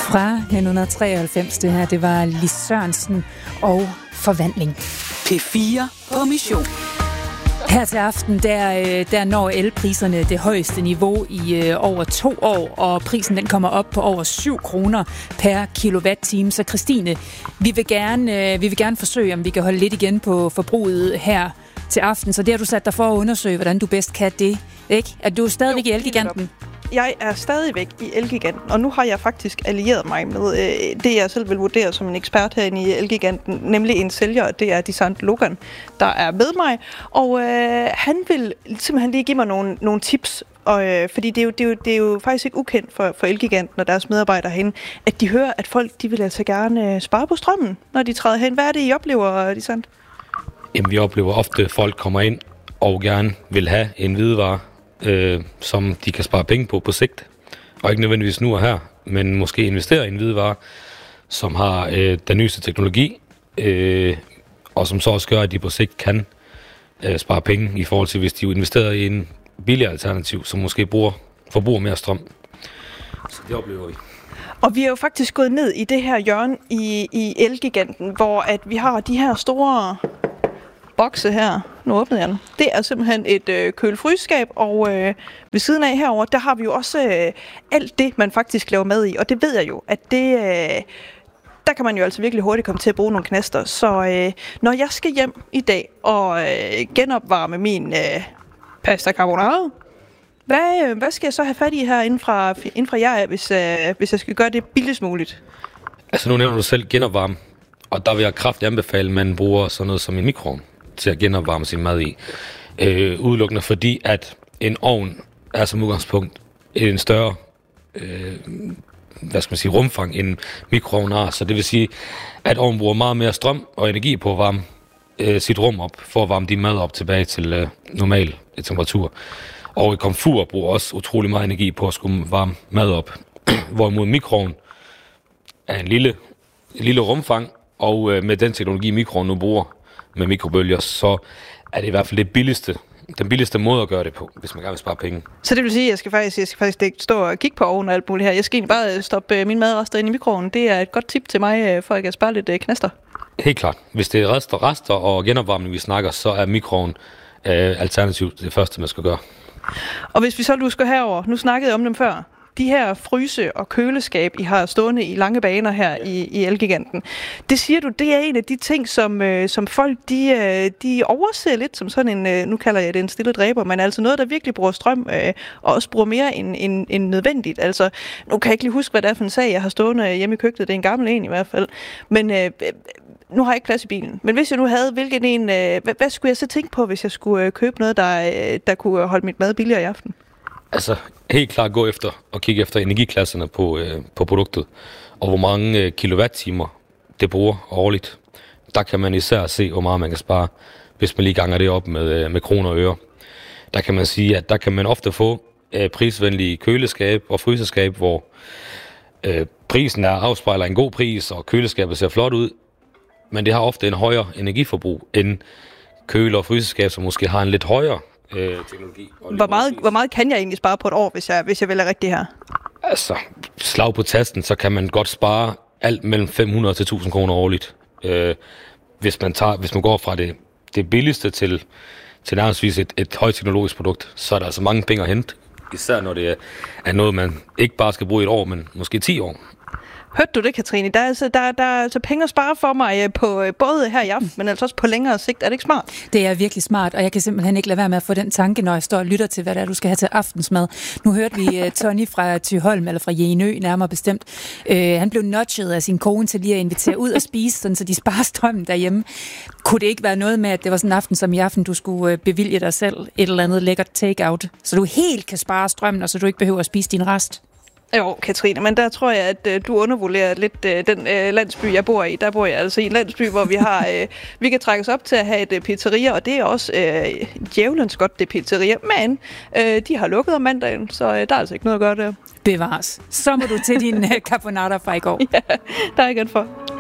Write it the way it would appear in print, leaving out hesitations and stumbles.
Fra 1993, det her, det var Lis Sørensen og Forvandling. P4 på mission. Her til aften, der når elpriserne det højeste niveau i over 2 år, og prisen den kommer op på over 7 kroner per kilowatt-time. Så Christine, vi vil gerne forsøge, om vi kan holde lidt igen på forbruget her til aften. Så det har du sat dig for at undersøge, hvordan du bedst kan det, ikke? Er du stadigvæk i Elgiganten? Jeg er stadigvæk i Elgiganten, og nu har jeg faktisk allieret mig med det, jeg selv vil vurdere som en ekspert herinde i Elgiganten, nemlig en sælger, det er Disant Logan, der er med mig, og han vil simpelthen lige give mig nogle tips, fordi det er jo faktisk ikke ukendt for Elgiganten og deres medarbejdere herinde, at de hører, at folk de vil altså gerne spare på strømmen, når de træder hen. Hvad er det, I oplever, Disant? Jamen, vi oplever ofte, at folk kommer ind og gerne vil have en hvidevare, som de kan spare penge på sigt. Og ikke nødvendigvis nu og her, men måske investere i en hvidevare, som har den nyeste teknologi, og som så også gør, at de på sigt kan spare penge i forhold til, hvis de investerer i en billigere alternativ, som måske forbruger mere strøm. Så det oplever vi. Og vi er jo faktisk gået ned i det her hjørne i Elgiganten, hvor at vi har de her store bokse her. Nu åbnede jeg den. Det er simpelthen et kølefryseskab, og ved siden af herover, der har vi jo også alt det, man faktisk laver mad i. Og det ved jeg jo, at det, der kan man jo altså virkelig hurtigt komme til at bruge nogle knaster. Så når jeg skal hjem i dag og genopvarme min pasta carbonara, hvad skal jeg så have fat i her inden fra jer, hvis jeg skal gøre det billigst muligt? Altså nu nævner du selv genopvarme, og der vil jeg kraftigt anbefale, at man bruger sådan noget som en mikroovn til at genopvarme sin mad i. Udelukkende fordi, at en ovn er som udgangspunkt en større rumfang end mikroovn har. Så det vil sige, at ovnen bruger meget mere strøm og energi på at varme sit rum op, for at varme din mad op tilbage til normal temperatur. Og et komfur bruger også utrolig meget energi på at skulle varme mad op. Hvorimod mikroovn er en lille rumfang, og med den teknologi, mikroovn nu bruger med mikrobølger, så er det i hvert fald den billigste måde at gøre det på, hvis man gerne vil spare penge. Så det vil sige, at jeg skal faktisk ikke stå og kigge på ovnen og alt muligt her. Jeg skal egentlig bare stoppe min madrester ind i mikroovnen. Det er et godt tip til mig, for at jeg kan spare lidt knaster. Helt klart. Hvis det er rester og genopvarmning, vi snakker, så er mikroovnen alternativt det første, man skal gøre. Og hvis vi så lusker herover, nu snakkede jeg om dem før, de her fryse- og køleskab, I har stående i lange baner her i Elgiganten, det siger du, det er en af de ting, som folk de overser lidt som sådan en, nu kalder jeg det en stille dræber, men altså noget, der virkelig bruger strøm, og også bruger mere end nødvendigt. Altså, nu kan jeg ikke lige huske, hvad det er for en sag, jeg har stående hjemme i køkkenet. Det er en gammel en i hvert fald. Men nu har jeg ikke plads i bilen. Men hvis jeg nu havde, hvilken en, hvad skulle jeg så tænke på, hvis jeg skulle købe noget, der kunne holde mit mad billigere i aften? Altså, helt klart gå efter og kigge efter energiklasserne på produktet, og hvor mange kilowatt-timer det bruger årligt. Der kan man især se, hvor meget man kan spare, hvis man lige ganger det op med kroner og øre. Der kan man sige, at der kan man ofte få prisvenlige køleskab og fryseskab, hvor prisen afspejler en god pris, og køleskabet ser flot ud, men det har ofte en højere energiforbrug end køle- og fryseskab, som måske har en lidt højere teknologi. Hvor meget kan jeg egentlig spare på et år, hvis jeg vælger rigtigt her? Altså, slag på tasten, så kan man godt spare alt mellem 500 til 1000 kroner årligt. Hvis man går fra det billigste til nærmest et højteknologisk produkt, så er der altså mange penge at hente. Især når det er noget, man ikke bare skal bruge i et år, men måske 10 år. Hørte du det, Katrine? Der er altså penge at spare for mig på både her i aften, men altså også på længere sigt. Er det ikke smart? Det er virkelig smart, og jeg kan simpelthen ikke lade være med at få den tanke, når jeg står og lytter til, hvad det er, du skal have til aftensmad. Nu hørte vi Tony fra Thyholm, eller fra Jenø nærmere bestemt. Han blev nudget af sin kone til lige at invitere ud og spise, sådan, så de sparer strømmen derhjemme. Kunne det ikke være noget med, at det var sådan en aften som i aften, du skulle bevilge dig selv et eller andet lækkert take-out, så du helt kan spare strømmen, og så du ikke behøver at spise din rest? Jo, Katrine, men der tror jeg, at du undervurderer lidt den landsby, jeg bor i. Der bor jeg altså i en landsby, hvor vi har vi kan trække os op til at have et pizzeria, og det er også djævelens godt, det pizzeria. Men de har lukket om mandagen, så der er altså ikke noget at gøre der. Bevares. Så må du til din carbonara fra i går. Ja, der er igen for.